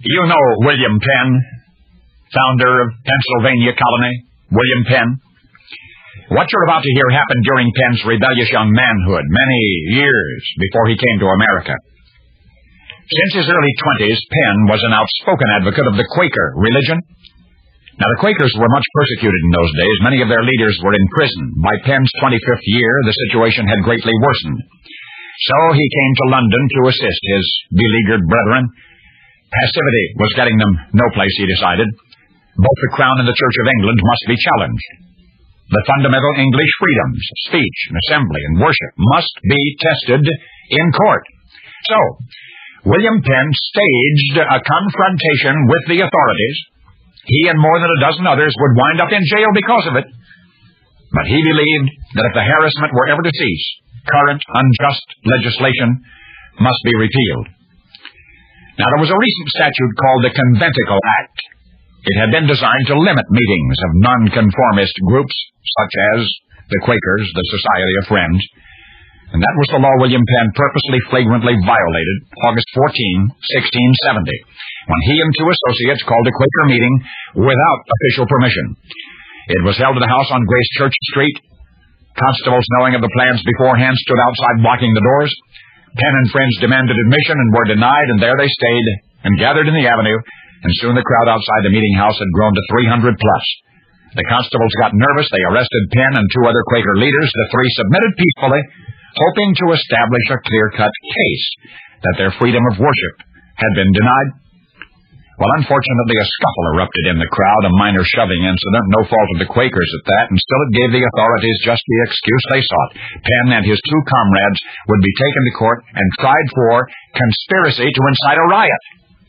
You know William Penn, founder of Pennsylvania Colony, William Penn. What you're about to hear happened during Penn's rebellious young manhood, many years before he came to America. Since his early 20s, Penn was an outspoken advocate of the Quaker religion. Now, the Quakers were much persecuted in those days. Many of their leaders were in prison. By Penn's 25th year, the situation had greatly worsened. So he came to London to assist his beleaguered brethren. Passivity was getting them no place, he decided. Both the Crown and the Church of England must be challenged. The fundamental English freedoms, speech and assembly and worship, must be tested in court. So, William Penn staged a confrontation with the authorities. He and more than a dozen others would wind up in jail because of it. But he believed that if the harassment were ever to cease, current unjust legislation must be repealed. Now, there was a recent statute called the Conventicle Act. It had been designed to limit meetings of nonconformist groups, such as the Quakers, the Society of Friends. And that was the law William Penn purposely, flagrantly violated August 14, 1670, when he and two associates called a Quaker meeting without official permission. It was held at a house on Grace Church Street. Constables, knowing of the plans beforehand, stood outside blocking the doors. Penn and friends demanded admission and were denied, and there they stayed and gathered in the avenue, and soon the crowd outside the meeting house had grown to 300 plus. The constables got nervous. They arrested Penn and two other Quaker leaders. The three submitted peacefully, hoping to establish a clear-cut case that their freedom of worship had been denied. Well, unfortunately, a scuffle erupted in the crowd, a minor shoving incident, no fault of the Quakers at that, and still it gave the authorities just the excuse they sought. Penn and his two comrades would be taken to court and tried for conspiracy to incite a riot.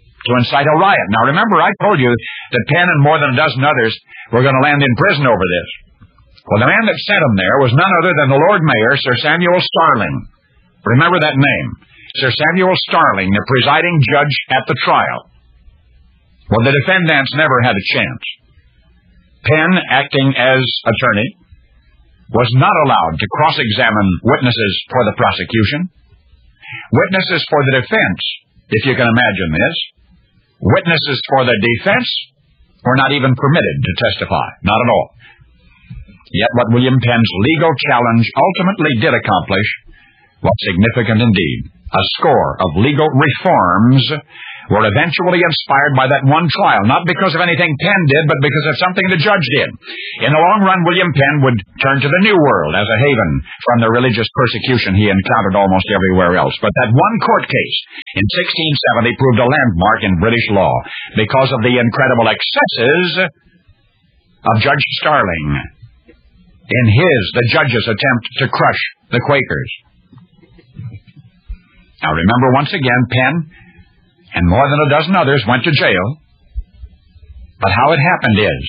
Now, remember, I told you that Penn and more than a dozen others were going to land in prison over this. Well, the man that sent them there was none other than the Lord Mayor, Sir Samuel Starling. Remember that name, Sir Samuel Starling, the presiding judge at the trial. Well, the defendants never had a chance. Penn, acting as attorney, was not allowed to cross-examine witnesses for the prosecution. Witnesses for the defense, if you can imagine this. Witnesses for the defense were not even permitted to testify, not at all. Yet what William Penn's legal challenge ultimately did accomplish was significant indeed. A score of legal reforms were eventually inspired by that one trial, not because of anything Penn did, but because of something the judge did. In the long run, William Penn would turn to the New World as a haven from the religious persecution he encountered almost everywhere else. But that one court case in 1670 proved a landmark in British law because of the incredible excesses of Judge Starling in the judge's attempt to crush the Quakers. Now remember, once again, Penn and more than a dozen others went to jail. But how it happened is,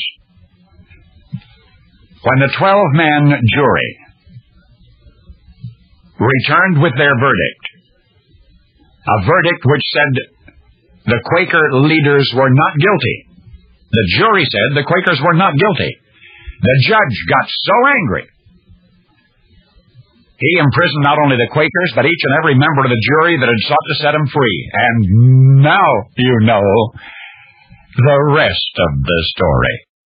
when the 12-man jury returned with their verdict, a verdict which said the Quaker leaders were not guilty. The jury said the Quakers were not guilty. The judge got so angry, he imprisoned not only the Quakers, but each and every member of the jury that had sought to set him free. And now you know the rest of the story.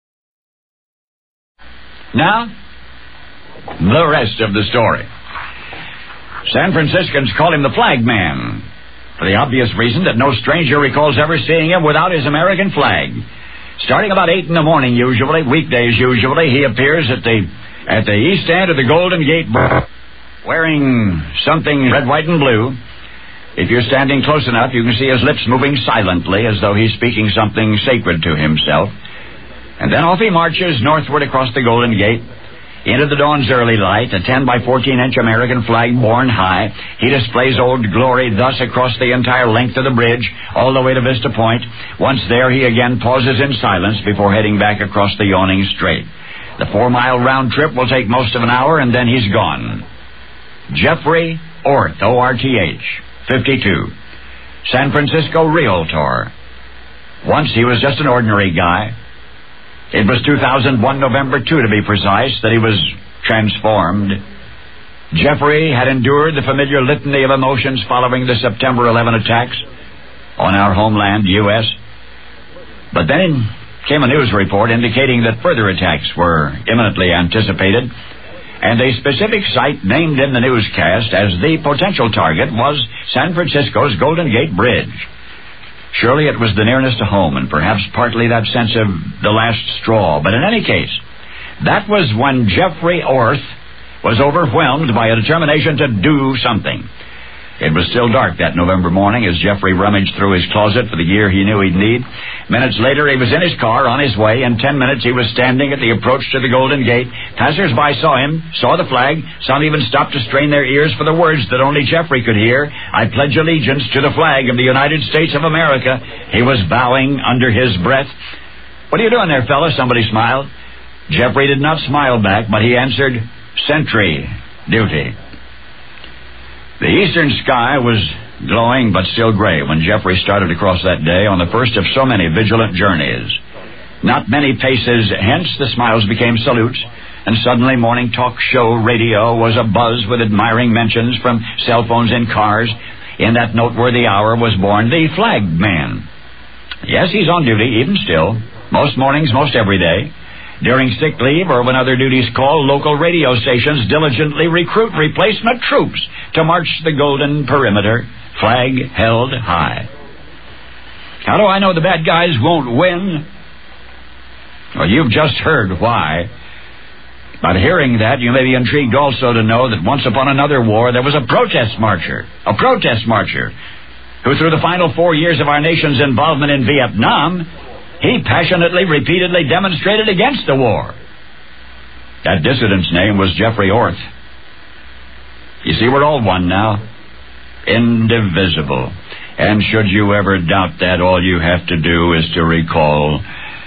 Now, the rest of the story. San Franciscans call him the Flag Man, for the obvious reason that no stranger recalls ever seeing him without his American flag. Starting about 8 in the morning, usually, weekdays usually, he appears at the east end of the Golden Gate Bridge, wearing something red, white, and blue. If you're standing close enough, you can see his lips moving silently as though he's speaking something sacred to himself. And then off he marches northward across the Golden Gate, into the dawn's early light, a 10 by 14-inch American flag borne high. He displays Old Glory thus across the entire length of the bridge, all the way to Vista Point. Once there, he again pauses in silence before heading back across the yawning strait. The 4-mile round trip will take most of an hour, and then he's gone. Jeffrey Orth, O-R-T-H, 52, San Francisco realtor. Once he was just an ordinary guy. It was 2001, November 2 to be precise, that he was transformed. Jeffrey had endured the familiar litany of emotions following the September 11 attacks on our homeland, U.S., But then came a news report indicating that further attacks were imminently anticipated, and a specific site named in the newscast as the potential target was San Francisco's Golden Gate Bridge. Surely it was the nearness to home, and perhaps partly that sense of the last straw. But in any case, that was when Jeffrey Orth was overwhelmed by a determination to do something. It was still dark that November morning as Jeffrey rummaged through his closet for the gear he knew he'd need. Minutes later, he was in his car on his way. In 10 minutes, he was standing at the approach to the Golden Gate. Passers-by saw him, saw the flag. Some even stopped to strain their ears for the words that only Jeffrey could hear. "I pledge allegiance to the flag of the United States of America." He was bowing under his breath. "What are you doing there, fella?" Somebody smiled. Jeffrey did not smile back, but he answered, "Sentry duty." The eastern sky was glowing but still gray when Jeffrey started across that day on the first of so many vigilant journeys. Not many paces hence, the smiles became salutes, and suddenly morning talk show radio was abuzz with admiring mentions from cell phones in cars. In that noteworthy hour was born the flag man. Yes, he's on duty even still, most mornings, most every day. During sick leave or when other duties call, local radio stations diligently recruit replacement troops to march the golden perimeter, flag held high. How do I know the bad guys won't win? Well, you've just heard why. But hearing that, you may be intrigued also to know that once upon another war, there was a protest marcher who through the final 4 years of our nation's involvement in Vietnam, he passionately, repeatedly demonstrated against the war. That dissident's name was Jeffrey Orth. You see, we're all one now. Indivisible. And should you ever doubt that, all you have to do is to recall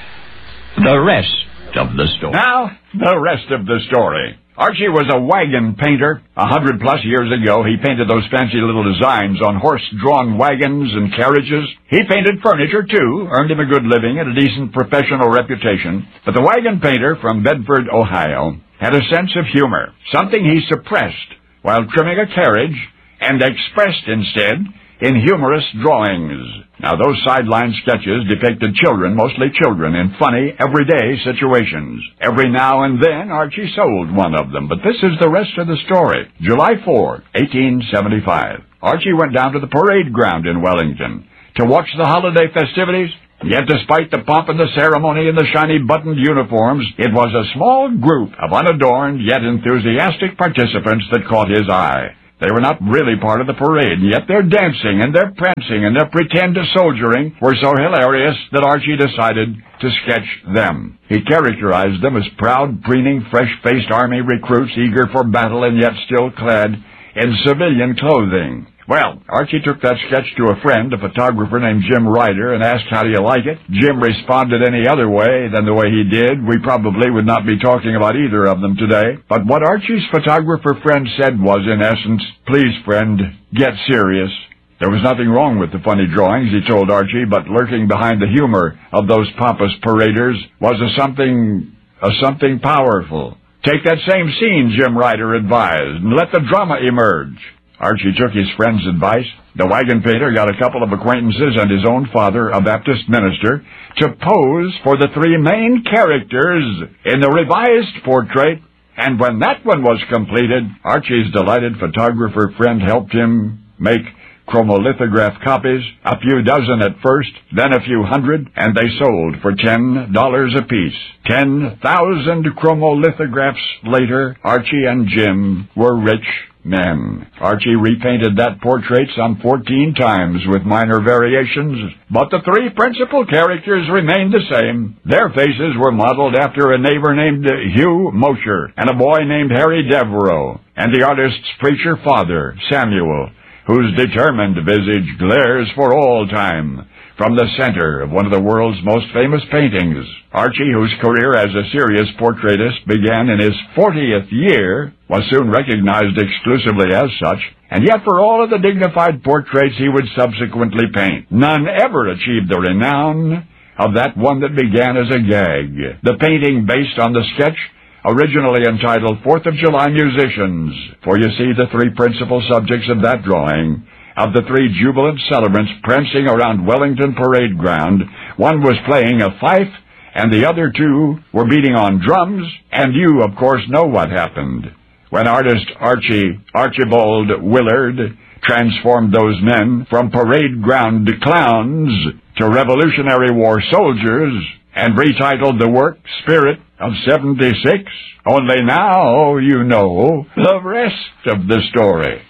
the rest of the story. Now, the rest of the story. Archie was a wagon painter. 100+ years ago, he painted those fancy little designs on horse-drawn wagons and carriages. He painted furniture, too, earned him a good living and a decent professional reputation. But the wagon painter from Bedford, Ohio, had a sense of humor, something he suppressed while trimming a carriage and expressed instead in humorous drawings. Now, those sideline sketches depicted children, mostly children, in funny, everyday situations. Every now and then, Archie sold one of them, but this is the rest of the story. July 4, 1875. Archie went down to the parade ground in Wellington to watch the holiday festivities. Yet despite the pomp and the ceremony and the shiny buttoned uniforms, it was a small group of unadorned yet enthusiastic participants that caught his eye. They were not really part of the parade, yet their dancing and their prancing and their pretend soldiering were so hilarious that Archie decided to sketch them. He characterized them as proud, preening, fresh-faced army recruits eager for battle and yet still clad in civilian clothing. Well, Archie took that sketch to a friend, a photographer named Jim Ryder, and asked, "How do you like it?" Jim responded any other way than the way he did. We probably would not be talking about either of them today. But what Archie's photographer friend said was, in essence, "Please, friend, get serious." There was nothing wrong with the funny drawings, he told Archie, but lurking behind the humor of those pompous paraders was a something powerful. Take that same scene, Jim Ryder advised, and let the drama emerge. Archie took his friend's advice. The wagon painter got a couple of acquaintances and his own father, a Baptist minister, to pose for the three main characters in the revised portrait. And when that one was completed, Archie's delighted photographer friend helped him make chromolithograph copies, a few dozen at first, then a few hundred, and they sold for $10 apiece. 10,000 chromolithographs later, Archie and Jim were rich men. Archie repainted that portrait some 14 times with minor variations, but the three principal characters remained the same. Their faces were modeled after a neighbor named Hugh Mosher and a boy named Harry Devereaux, and the artist's preacher father, Samuel, whose determined visage glares for all time from the center of one of the world's most famous paintings. Archie, whose career as a serious portraitist began in his 40th year, was soon recognized exclusively as such, and yet for all of the dignified portraits he would subsequently paint, none ever achieved the renown of that one that began as a gag. The painting based on the sketch originally entitled 4th of July Musicians, for you see the three principal subjects of that drawing, of the three jubilant celebrants prancing around Wellington Parade Ground, One was playing a fife, and the other two were beating on drums, and you, of course, know what happened. When artist Archibald Willard transformed those men from parade ground clowns to Revolutionary War soldiers and retitled the work Spirit of 76, only now you know the rest of the story.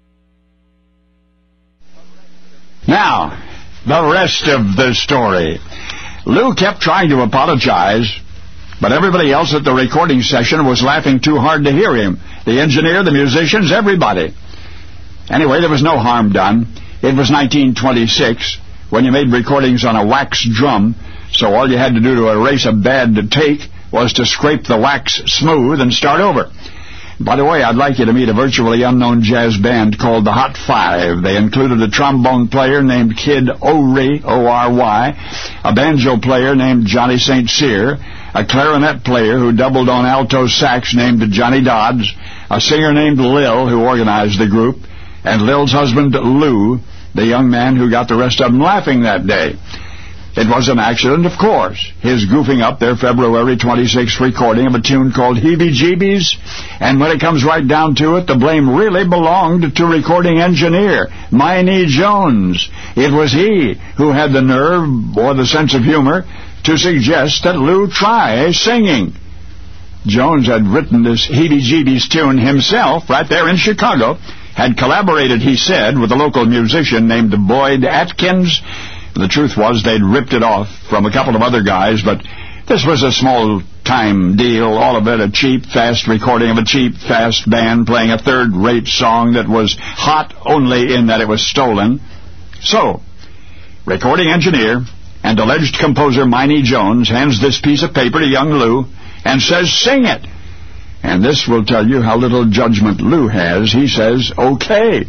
Now, the rest of the story. Lou kept trying to apologize, but everybody else at the recording session was laughing too hard to hear him. The engineer, the musicians, everybody. Anyway, there was no harm done. It was 1926, when you made recordings on a wax drum, so all you had to do to erase a bad take was to scrape the wax smooth and start over. By the way, I'd like you to meet a virtually unknown jazz band called the Hot Five. They included a trombone player named Kid Ory, O-R-Y, a banjo player named Johnny St. Cyr, a clarinet player who doubled on alto sax named Johnny Dodds, a singer named Lil who organized the group, and Lil's husband Lou, the young man who got the rest of them laughing that day. It was an accident, of course, his goofing up their February 26th recording of a tune called Heebie-Jeebies, and when it comes right down to it, the blame really belonged to recording engineer Miney Jones. It was he who had the nerve, or the sense of humor, to suggest that Lou try singing. Jones had written this Heebie-Jeebies tune himself right there in Chicago, had collaborated, he said, with a local musician named Boyd Atkins. The truth was they'd ripped it off from a couple of other guys, but this was a small-time deal, all of it a cheap, fast recording of a cheap, fast band playing a third-rate song that was hot only in that it was stolen. So, recording engineer and alleged composer Miney Jones hands this piece of paper to young Lou and says, "Sing it." And this will tell you how little judgment Lou has. He says, "Okay."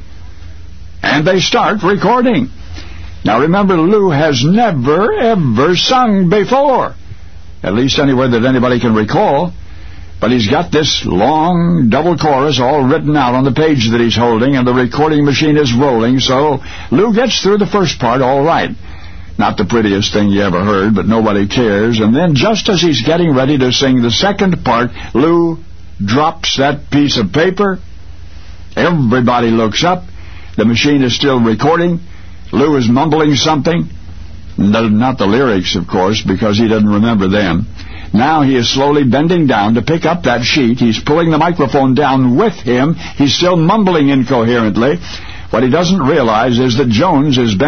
And they start recording. Now remember, Lou has never, ever sung before, at least anywhere that anybody can recall. But he's got this long double chorus all written out on the page that he's holding, and the recording machine is rolling, so Lou gets through the first part all right. Not the prettiest thing you ever heard, but nobody cares. And then just as he's getting ready to sing the second part, Lou drops that piece of paper. Everybody looks up. The machine is still recording. Lou is mumbling something. Not the lyrics, of course, because he doesn't remember them. Now he is slowly bending down to pick up that sheet. He's pulling the microphone down with him. He's still mumbling incoherently. What he doesn't realize is that Jones is bending